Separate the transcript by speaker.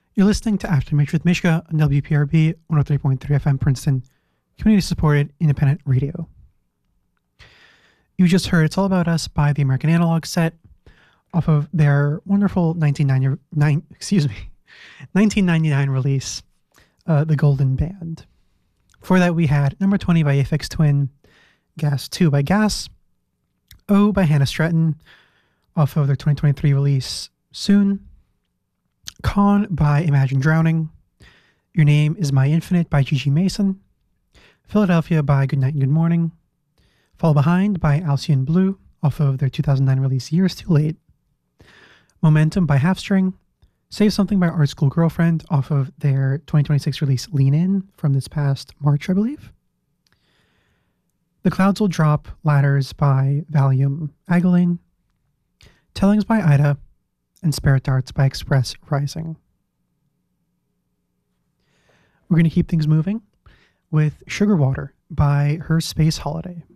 Speaker 1: You're listening to Aftermath with Mishka on WPRB 103.3 FM Princeton, community-supported independent radio. You just heard It's All About Us by the American Analog Set off of their wonderful 1999 release, The Golden Band. Before that, we had Number 20 by Aphex Twin, Gas 2 by Gas, Oh by Hannah Stratton off of their 2023 release, Soon, Con by Imagine Drowning, Your Name Is My Infinite by Gigi Mason, Philadelphia by Good Night and Good Morning, Fall Behind by Alcyon Blue off of their 2009 release Years Too Late, Momentum by Half String, Save Something by Art School Girlfriend off of their 2026 release Lean In from this past March, I believe. The Clouds Will Drop Ladders by Valium Agoline, Tellings by Ida, and Spirit Darts by Express Rising. We're going to keep things moving with Sugar Water by Her Space Holiday.